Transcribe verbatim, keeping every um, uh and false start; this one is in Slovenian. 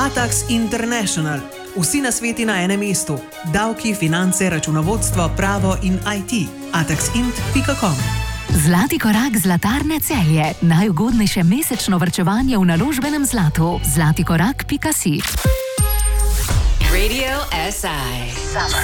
Atax International. Vsi nasveti na enem mestu. Davki, finance, računovodstvo, pravo in I T. ataxint pika com. Zlati korak Zlatarne Celje. Najugodnejše mesečno varčevanje v naložbenem zlatu. zlatikorak pika si. Radio S I.